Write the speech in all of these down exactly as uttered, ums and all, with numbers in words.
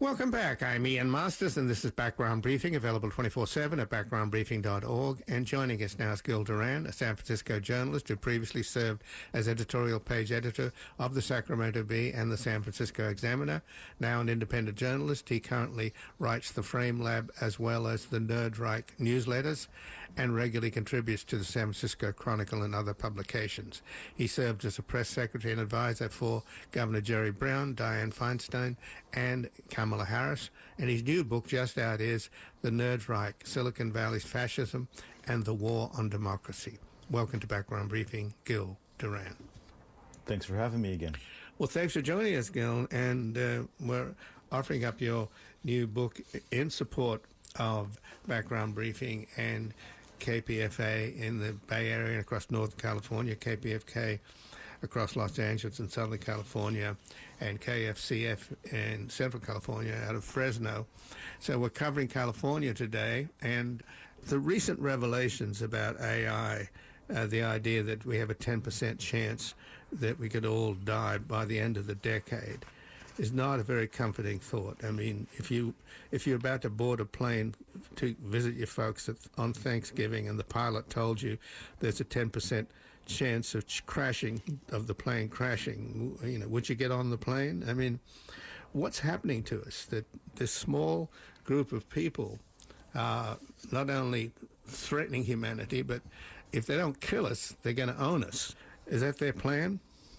Welcome back. I'm Ian Masters, and this is Background Briefing, available twenty-four seven at background briefing dot org. And joining us now is Gil Duran, a San Francisco journalist who previously served as editorial page editor of the Sacramento Bee and the San Francisco Examiner. Now an independent journalist, he currently writes the Frame Lab as well as the Nerdreich newsletters and regularly contributes to the San Francisco Chronicle and other publications. He served as a press secretary and advisor for Governor Jerry Brown, Dianne Feinstein, and Kamala Harris, and his new book just out is The Nerdreich, Silicon Valley's Fascism and the War on Democracy. Welcome to Background Briefing, Gil Duran. Thanks for having me again. Well, thanks for joining us, Gil, and uh, we're offering up your new book in support of Background Briefing and K P F A in the Bay Area and across Northern California, K P F K across Los Angeles and Southern California, and K F C F in Central California out of Fresno. So we're covering California today, and the recent revelations about A I, uh, the idea that we have a ten percent chance that we could all die by the end of the decade, is not a very comforting thought. I mean, if you if you're about to board a plane to visit your folks at, on Thanksgiving, and the pilot told you there's a ten percent chance of ch- crashing of the plane crashing, you know, would you get on the plane? I mean, what's happening to us? That this small group of people are not only threatening humanity, but if they don't kill us, they're going to own us. Is that their plan?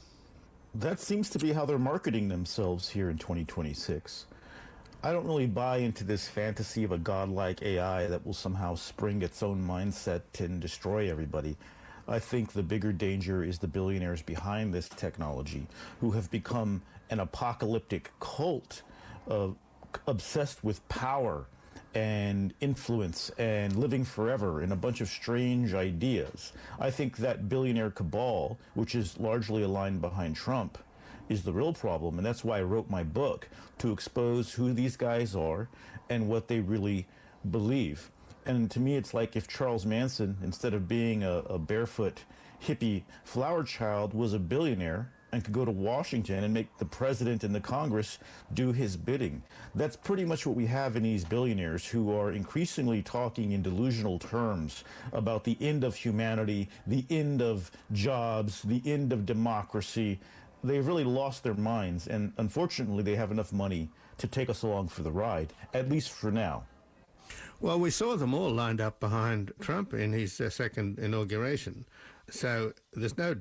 That seems to be how they're marketing themselves here in twenty twenty-six. I don't really buy into this fantasy of a godlike A I that will somehow spring its own mindset and destroy everybody. I think the bigger danger is the billionaires behind this technology, who have become an apocalyptic cult, uh, obsessed with power and influence and living forever and a bunch of strange ideas. I think that billionaire cabal, which is largely aligned behind Trump, is the real problem, and that's why I wrote my book, to expose who these guys are and what they really believe. And to me, it's like if Charles Manson, instead of being a, a barefoot hippie flower child, was a billionaire and could go to Washington and make the president and the Congress do his bidding. That's pretty much what we have in these billionaires, who are increasingly talking in delusional terms about the end of humanity, the end of jobs, the end of democracy. They've really lost their minds, and unfortunately they have enough money to take us along for the ride, at least for now. Well, we saw them all lined up behind Trump in his uh, second inauguration. So there's no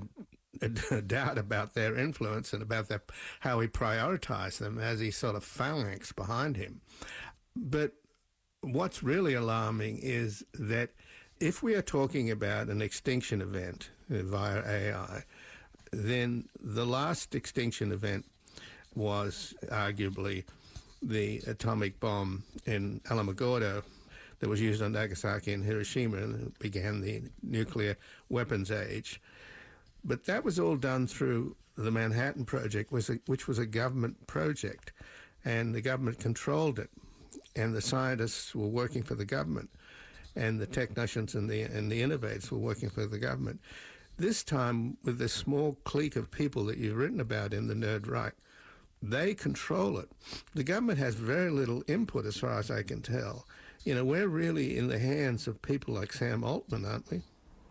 doubt about their influence and about their, how he prioritized them as he sort of phalanx behind him. But what's really alarming is that if we are talking about an extinction event via A I, then the last extinction event was arguably the atomic bomb in Alamogordo that was used on Nagasaki and Hiroshima, and began the nuclear weapons age. But that was all done through the Manhattan Project, which was a government project, and the government controlled it, and the scientists were working for the government, and the technicians and the and the innovators were working for the government. This time, with this small clique of people that you've written about in the Nerdreich, they control it. The government has very little input, as far as I can tell. You know, we're really in the hands of people like Sam Altman, aren't we?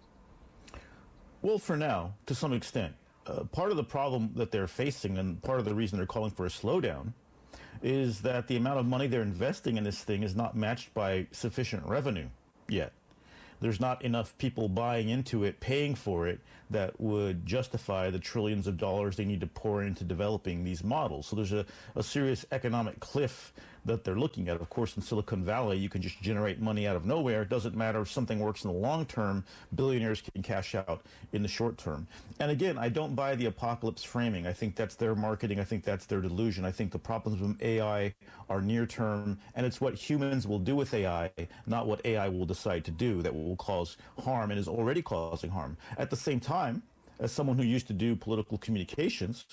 Well, for now, to some extent. Uh, part of the problem that they're facing, and part of the reason they're calling for a slowdown, is that the amount of money they're investing in this thing is not matched by sufficient revenue yet. There's not enough people buying into it, paying for it, that would justify the trillions of dollars they need to pour into developing these models. So there's a, a serious economic cliff that they're looking at. Of course, in Silicon Valley, you can just generate money out of nowhere. It doesn't matter if something works in the long term. Billionaires can cash out in the short term. And again, I don't buy the apocalypse framing. I think that's their marketing. I think that's their delusion. I think the problems with A I are near term, and it's what humans will do with A I, not what A I will decide to do, that will cause harm and is already causing harm. At the same time, as someone who used to do political communications,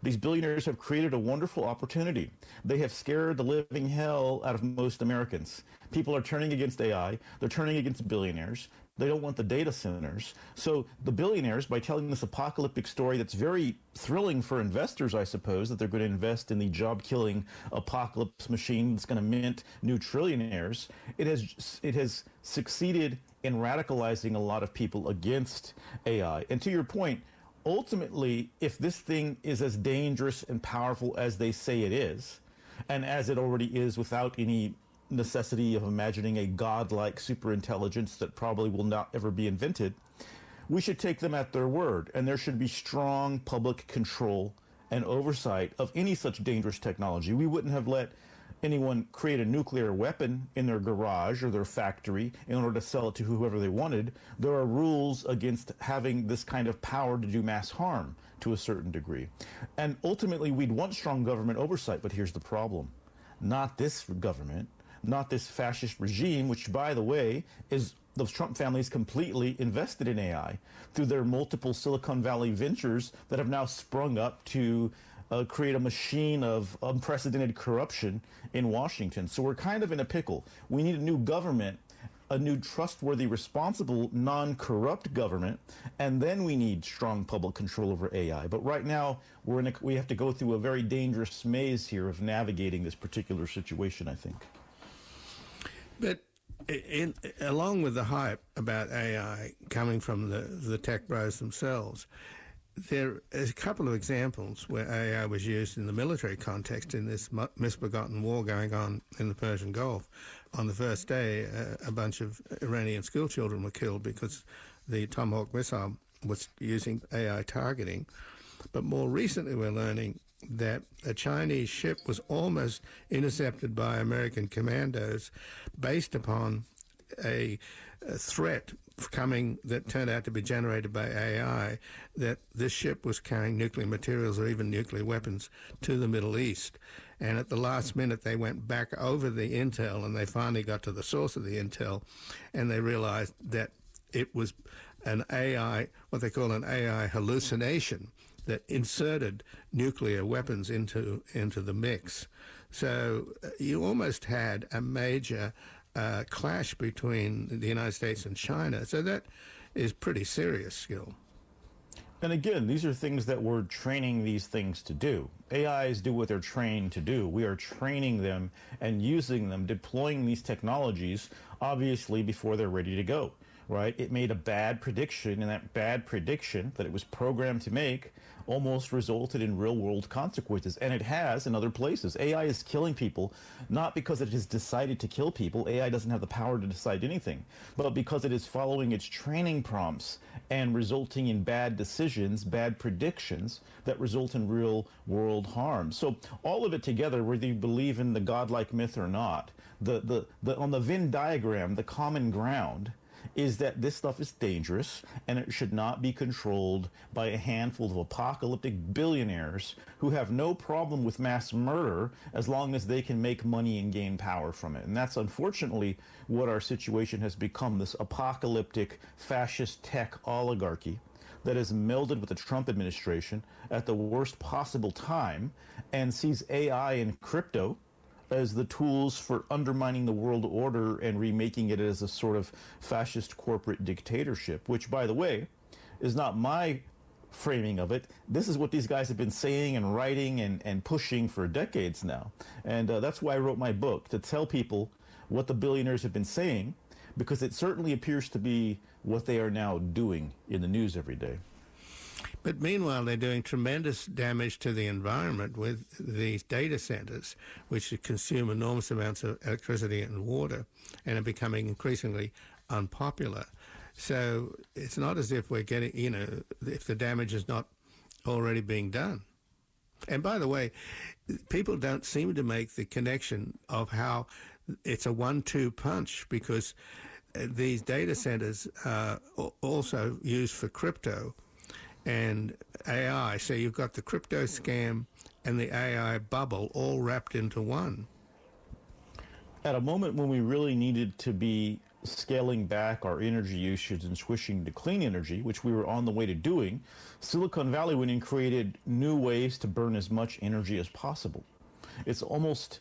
These billionaires have created a wonderful opportunity. They have scared the living hell out of most Americans. People are turning against A I. They're turning against billionaires. They don't want the data centers. So the billionaires, by telling this apocalyptic story that's very thrilling for investors, I suppose, that they're going to invest in the job-killing apocalypse machine that's going to mint new trillionaires, it has it has succeeded in radicalizing a lot of people against A I. And to your point, ultimately, if this thing is as dangerous and powerful as they say it is, and as it already is without any necessity of imagining a godlike superintelligence that probably will not ever be invented, we should take them at their word, and there should be strong public control and oversight of any such dangerous technology. We wouldn't have let anyone create a nuclear weapon in their garage or their factory in order to sell it to whoever they wanted. There are rules against having this kind of power to do mass harm to a certain degree. And ultimately, we'd want strong government oversight, but here's the problem. Not this government, not this fascist regime, which, by the way, is the Trump family is completely invested in A I through their multiple Silicon Valley ventures that have now sprung up to uh, create a machine of unprecedented corruption in Washington. So we're kind of in a pickle. We need a new government, a new trustworthy, responsible, non-corrupt government, and then we need strong public control over A I. But right now, we're in a, we have to go through a very dangerous maze here of navigating this particular situation, I think. But in, along with the hype about A I coming from the, the tech bros themselves, there is a couple of examples where A I was used in the military context in this misbegotten war going on in the Persian Gulf. On the first day, a, a bunch of Iranian schoolchildren were killed because the Tomahawk missile was using A I targeting. But more recently, we're learning that a Chinese ship was almost intercepted by American commandos based upon a, a threat coming that turned out to be generated by A I, that this ship was carrying nuclear materials or even nuclear weapons to the Middle East. And at the last minute, they went back over the intel, and they finally got to the source of the intel, and they realized that it was an A I, what they call an A I hallucination, that inserted nuclear weapons into into the mix. So uh, you almost had a major uh, clash between the United States and China. So that is pretty serious, Gil. And again, these are things that we're training these things to do. A Is do what they're trained to do. We are training them and using them, deploying these technologies, obviously, before they're ready to go, right? It made a bad prediction, and that bad prediction that it was programmed to make almost resulted in real-world consequences, and it has in other places. A I is killing people, not because it has decided to kill people. A I doesn't have the power to decide anything, but because it is following its training prompts and resulting in bad decisions, bad predictions that result in real-world harm. So all of it together, whether you believe in the godlike myth or not, the, the, the, on the Venn diagram, the common ground is that this stuff is dangerous, and it should not be controlled by a handful of apocalyptic billionaires who have no problem with mass murder as long as they can make money and gain power from it. And that's unfortunately what our situation has become, this apocalyptic fascist tech oligarchy that is melded with the Trump administration at the worst possible time and sees A I and crypto as the tools for undermining the world order and remaking it as a sort of fascist corporate dictatorship, which, by the way, is not my framing of it. This is what these guys have been saying and writing and, and pushing for decades now. And uh, that's why I wrote my book, to tell people what the billionaires have been saying, because it certainly appears to be what they are now doing in the news every day. But meanwhile, they're doing tremendous damage to the environment with these data centers, which consume enormous amounts of electricity and water and are becoming increasingly unpopular. So it's not as if we're getting, you know, if the damage is not already being done. And by the way, people don't seem to make the connection of how it's a one two punch, because these data centers are also used for crypto and A I. So you've got the crypto scam and the A I bubble all wrapped into one. At a moment when we really needed to be scaling back our energy usage and switching to clean energy, which we were on the way to doing, Silicon Valley went and created new ways to burn as much energy as possible. It's almost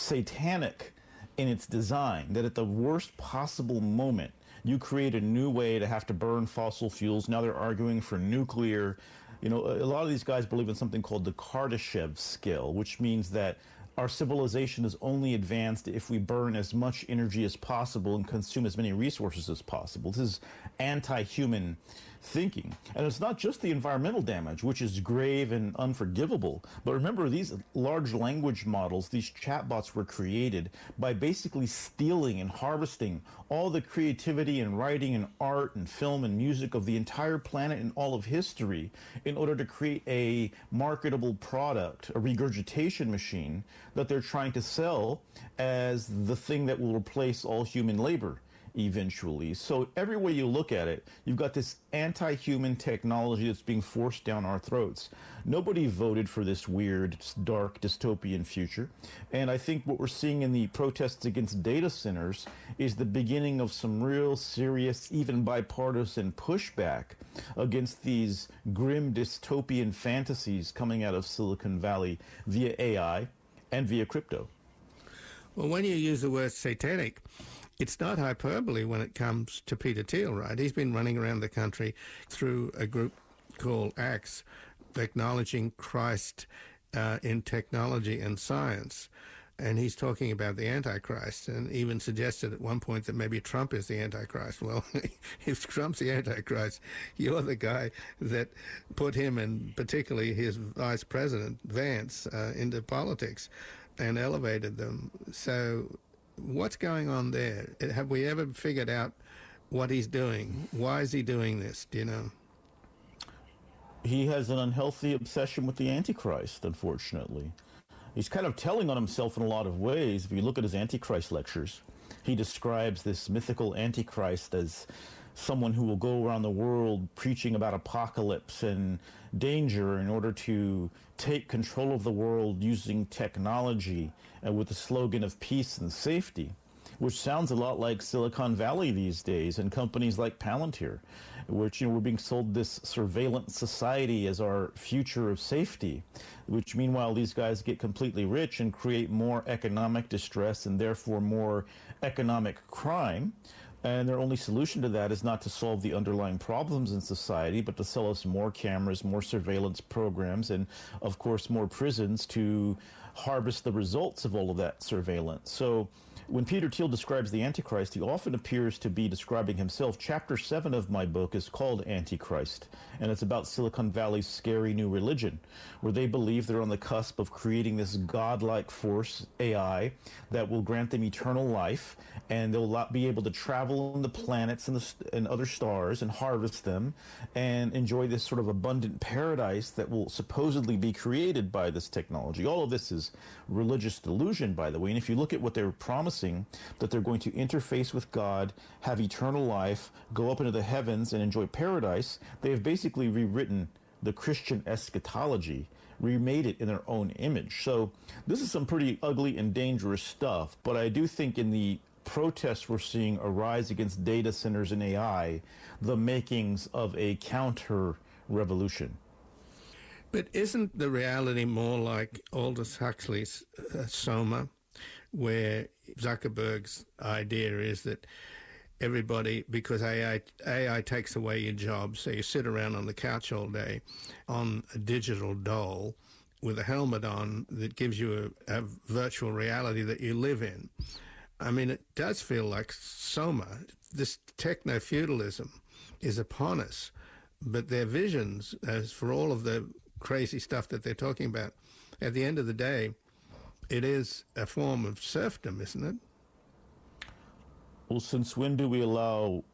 satanic in its design that at the worst possible moment, you create a new way to have to burn fossil fuels. Now they're arguing for nuclear. You know, a lot of these guys believe in something called the Kardashev scale, which means that our civilization is only advanced if we burn as much energy as possible and consume as many resources as possible. This is anti-human thinking. And it's not just the environmental damage, which is grave and unforgivable. But remember, these large language models, these chatbots were created by basically stealing and harvesting all the creativity and writing and art and film and music of the entire planet and all of history in order to create a marketable product, a regurgitation machine that they're trying to sell as the thing that will replace all human labor eventually. So every way you look at it, you've got this anti-human technology that's being forced down our throats. Nobody voted for this weird, dark, dystopian future. And I think what we're seeing in the protests against data centers is the beginning of some real serious, even bipartisan pushback against these grim dystopian fantasies coming out of Silicon Valley via A I and via crypto. Well, when you use the word satanic, it's not hyperbole when it comes to Peter Thiel, right? He's been running around the country through a group called ACTS, Acknowledging Christ uh, in Technology and Science. And he's talking about the Antichrist and even suggested at one point that maybe Trump is the Antichrist. Well, if Trump's the Antichrist, you're the guy that put him and particularly his vice president, Vance, uh, into politics and elevated them. So what's going on there? Have we ever figured out what he's doing? Why is he doing this? Do you know? He has an unhealthy obsession with the Antichrist, unfortunately. He's kind of telling on himself in a lot of ways. If you look at his Antichrist lectures, he describes this mythical Antichrist as someone who will go around the world preaching about apocalypse and danger in order to take control of the world using technology and with the slogan of peace and safety, which sounds a lot like Silicon Valley these days and companies like Palantir, which, you know, we're being sold this surveillance society as our future of safety, which meanwhile these guys get completely rich and create more economic distress and therefore more economic crime. And their only solution to that is not to solve the underlying problems in society, but to sell us more cameras, more surveillance programs, and of course more prisons to harvest the results of all of that surveillance. So when Peter Thiel describes the Antichrist, he often appears to be describing himself. Chapter seven of my book is called Antichrist, and it's about Silicon Valley's scary new religion, where they believe they're on the cusp of creating this godlike force, A I, that will grant them eternal life, and they'll be able to travel in the planets and, the, and other stars and harvest them and enjoy this sort of abundant paradise that will supposedly be created by this technology. All of this is religious delusion, by the way, and if you look at what they're promising, that they're going to interface with God, have eternal life, go up into the heavens and enjoy paradise, they have basically rewritten the Christian eschatology, remade it in their own image. So this is some pretty ugly and dangerous stuff, but I do think in the protests we're seeing arise against data centers and A I, the makings of a counter revolution. But isn't the reality more like Aldous Huxley's uh, Soma, where Zuckerberg's idea is that everybody, because A I, A I takes away your job, so you sit around on the couch all day on a digital doll with a helmet on that gives you a, a virtual reality that you live in. I mean, it does feel like Soma. This techno-feudalism is upon us, but their visions, as for all of the crazy stuff that they're talking about, at the end of the day, it is a form of serfdom, isn't it? Well, since when do we allow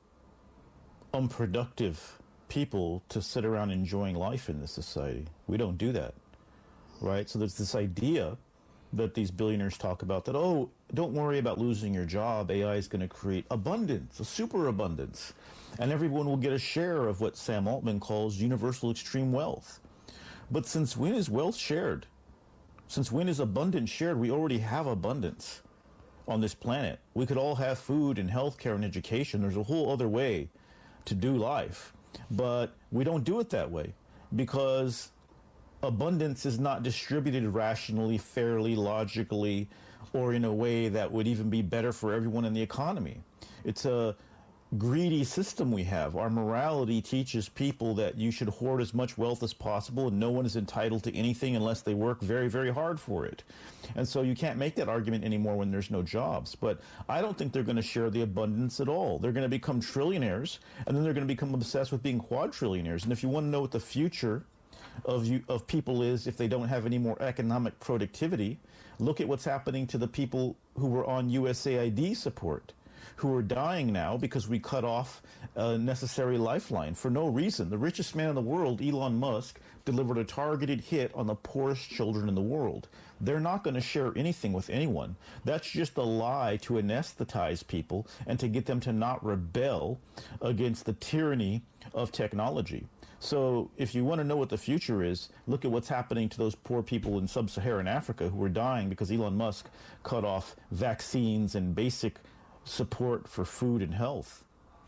unproductive people to sit around enjoying life in this society? We don't do that, right? So there's this idea that these billionaires talk about that, oh, don't worry about losing your job. A I is going to create abundance, a superabundance, and everyone will get a share of what Sam Altman calls universal extreme wealth. But since when is wealth shared? Since when is abundance shared? We already have abundance. on this planet. We could all have food and healthcare and education. There's a whole other way to do life, but we don't do it that way because abundance is not distributed rationally, fairly, logically, or in a way that would even be better for everyone in the economy. It's a greedy system we have. Our morality teaches people that you should hoard as much wealth as possible and no one is entitled to anything unless they work very, very hard for it. And so you can't make that argument anymore when there's no jobs. But I don't think they're going to share the abundance at all. They're going to become trillionaires, and then they're going to become obsessed with being quadrillionaires. And if you want to know what the future of you of people is if they don't have any more economic productivity, look at what's happening to the people who were on U S A I D support, who are dying now because we cut off a necessary lifeline for no reason. The richest man in the world, Elon Musk, delivered a targeted hit on the poorest children in the world. They're not going to share anything with anyone. That's just a lie to anesthetize people and to get them to not rebel against the tyranny of technology. So if you want to know what the future is, look at what's happening to those poor people in sub-Saharan Africa who are dying because Elon Musk cut off vaccines and basic support for food and health.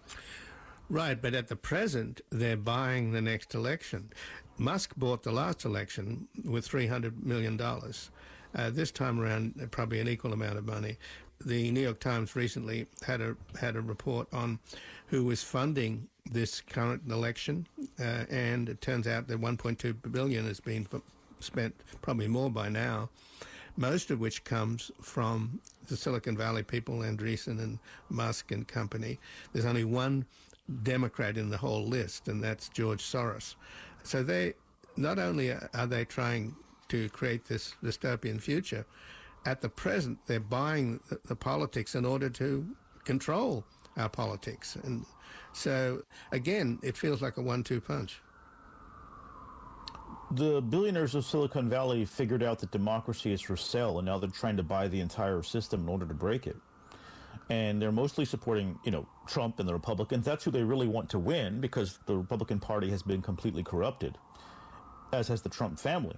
Right, but at the present, they're buying the next election. Musk bought the last election with three hundred million dollars. Uh, this time around, probably an equal amount of money. The New York Times recently had a had a report on who was funding this current election, uh, and it turns out that one point two billion dollars has been spent, probably more by now, most of which comes from the Silicon Valley people, Andreessen and Musk and company. There's only one Democrat in the whole list, and that's George Soros. So they not only are they trying to create this dystopian future, at the present they're buying the, the politics in order to control our politics. And so, again, it feels like a one two punch. The billionaires of Silicon Valley figured out that democracy is for sale, and now they're trying to buy the entire system in order to break it. And they're mostly supporting, you know, Trump and the Republicans. That's who they really want to win because the Republican Party has been completely corrupted, as has the Trump family.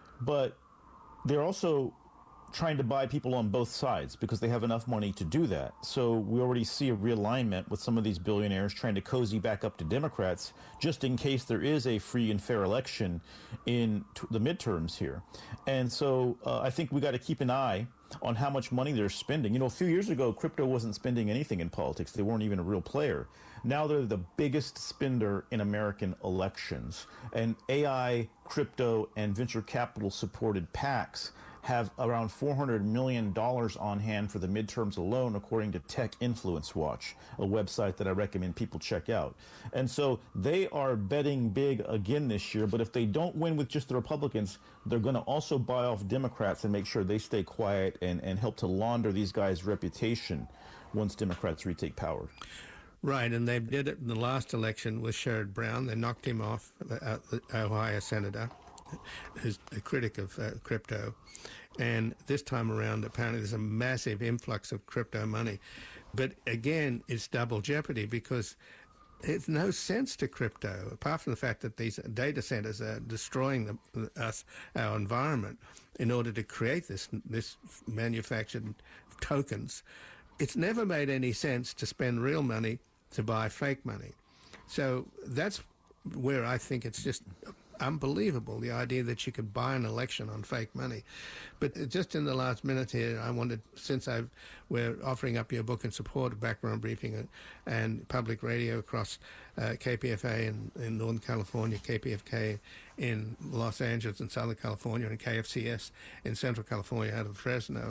But they're also trying to buy people on both sides because they have enough money to do that. So we already see a realignment with some of these billionaires trying to cozy back up to Democrats just in case there is a free and fair election in t- the midterms here. And so uh, I think we got to keep an eye on how much money they're spending. You know, a few years ago, crypto wasn't spending anything in politics. They weren't even a real player. Now they're the biggest spender in American elections. And A I, crypto, and venture capital supported PACs have around four hundred million dollars on hand for the midterms alone, according to Tech Influence Watch, a website that I recommend people check out. And so they are betting big again this year, but if they don't win with just the Republicans, they're going to also buy off Democrats and make sure they stay quiet and, and help to launder these guys' reputation once Democrats retake power. Right, and they did it in the last election with Sherrod Brown. They knocked him off, uh, the Ohio senator, who's a critic of uh, crypto. And this time around, apparently there's a massive influx of crypto money. But again, it's double jeopardy because there's no sense to crypto, apart from the fact that these data centers are destroying the, us, our environment, in order to create this, this manufactured tokens. It's never made any sense to spend real money to buy fake money. So that's where I think it's just unbelievable, the idea that you could buy an election on fake money. But just in the last minute here, I wanted, since I've, we're offering up your book in support of Background Briefing and, and public radio across uh, K P F A in, in Northern California, K P F K in Los Angeles and Southern California, and K F C S in Central California out of Fresno.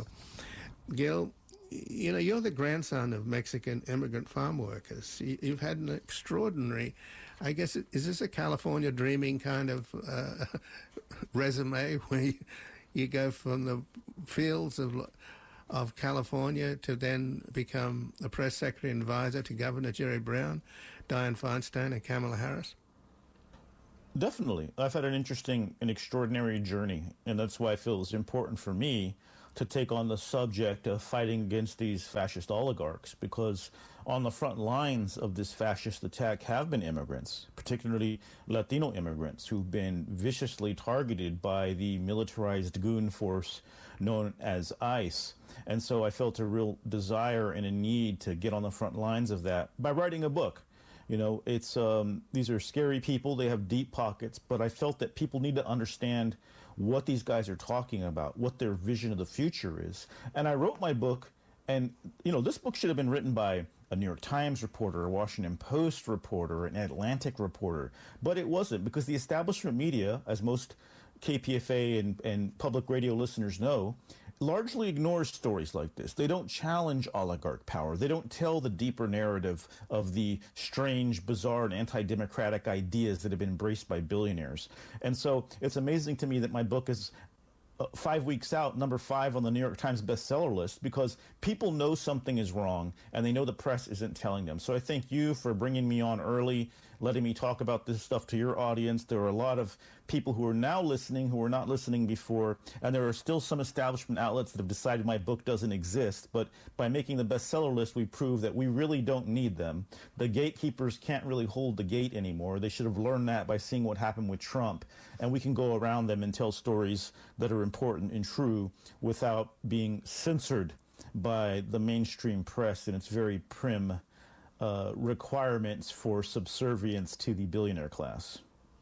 Gil, you know, you're the grandson of Mexican immigrant farm workers. You've had an extraordinary, I guess, is this a California dreaming kind of uh, resume where you, you go from the fields of of California to then become the press secretary and advisor to Governor Jerry Brown, Dianne Feinstein, and Kamala Harris? Definitely. I've had an interesting and extraordinary journey, and that's why I feel it's important for me to take on the subject of fighting against these fascist oligarchs, because on the front lines of this fascist attack have been immigrants, particularly Latino immigrants, who've been viciously targeted by the militarized goon force known as ICE. And so I felt a real desire and a need to get on the front lines of that by writing a book. You know, it's um, these are scary people. They have deep pockets, but I felt that people need to understand what these guys are talking about, what their vision of the future is. And I wrote my book, and, you know, this book should have been written by a New York Times reporter, a Washington Post reporter, an Atlantic reporter, but it wasn't, because the establishment media, as most K P F A and, and public radio listeners know, largely ignores stories like this. They don't challenge oligarch power. They don't tell the deeper narrative of the strange, bizarre, and anti-democratic ideas that have been embraced by billionaires. And so it's amazing to me that my book is uh, five weeks out, number five on the New York Times bestseller list, because people know something is wrong, and they know the press isn't telling them. So I thank you for bringing me on early, letting me talk about this stuff to your audience. There are a lot of people who are now listening who were not listening before, and there are still some establishment outlets that have decided my book doesn't exist. But by making the bestseller list, we prove that we really don't need them. The gatekeepers can't really hold the gate anymore. They should have learned that by seeing what happened with Trump, and we can go around them and tell stories that are important and true without being censored by the mainstream press and its very prim Uh, requirements for subservience to the billionaire class.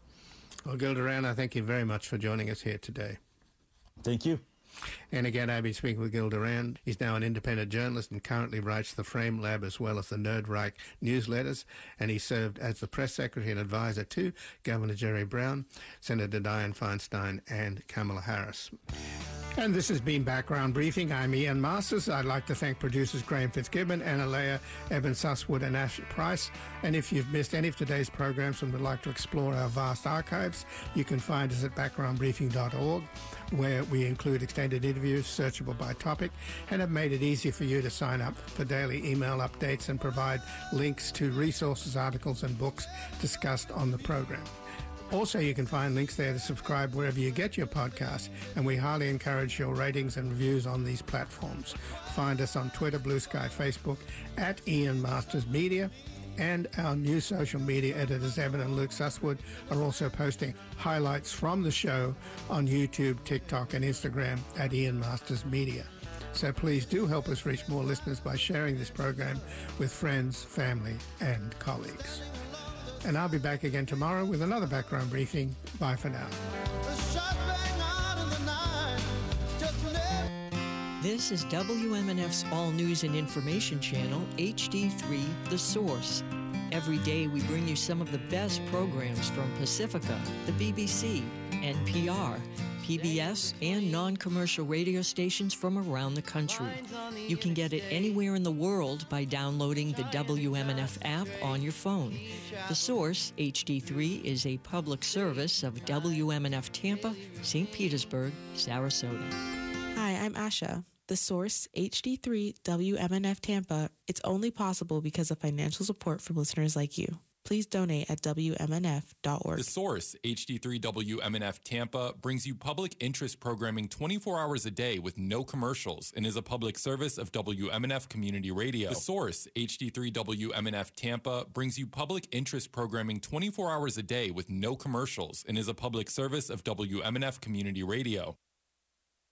Well, Gil Duran, I thank you very much for joining us here today. Thank you. And again, I've been speaking with Gil Duran. He's now an independent journalist and currently writes the Frame Lab as well as the Nerdreich newsletters. And he served as the press secretary and advisor to Governor Jerry Brown, Senator Dianne Feinstein, and Kamala Harris. And this has been Background Briefing. I'm Ian Masters. I'd like to thank producers Graham Fitzgibbon, Anna Leah, Evan Susswood, and Ash Price. And if you've missed any of today's programs and would like to explore our vast archives, you can find us at background briefing dot org, where we include extended interviews searchable by topic and have made it easy for you to sign up for daily email updates and provide links to resources, articles, and books discussed on the program. Also, you can find links there to subscribe wherever you get your podcasts, and we highly encourage your ratings and reviews on these platforms. Find us on Twitter, Blue Sky, Facebook, at Ian Masters Media, and our new social media editors, Evan and Luke Susswood, are also posting highlights from the show on YouTube, TikTok, and Instagram at Ian Masters Media. So please do help us reach more listeners by sharing this program with friends, family, and colleagues. And I'll be back again tomorrow with another Background Briefing. Bye for now. This is W M N F's All News and Information Channel, H D three, The Source. Every day we bring you some of the best programs from Pacifica, the B B C, N P R, P B S, and non-commercial radio stations from around the country. You can get it anywhere in the world by downloading the W M N F app on your phone. The Source, H D three, is a public service of W M N F Tampa, Saint Petersburg, Sarasota. Hi, I'm Asha. The Source, H D three, W M N F Tampa, it's only possible because of financial support from listeners like you. Please donate at W M N F dot org. The Source, H D three W M N F Tampa, brings you public interest programming twenty-four hours a day with no commercials and is a public service of W M N F Community Radio. The Source, H D three W M N F Tampa, brings you public interest programming twenty-four hours a day with no commercials and is a public service of W M N F Community Radio.